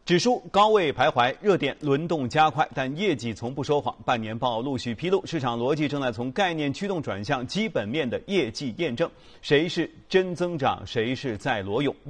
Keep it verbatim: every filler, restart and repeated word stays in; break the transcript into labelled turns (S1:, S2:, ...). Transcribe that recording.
S1: 指数高位徘徊，热点轮动加快，但业绩从不说谎。半年报陆续披露，市场逻辑正在从概念驱动转向基本面的业绩验证。谁是真增长，谁是在裸泳？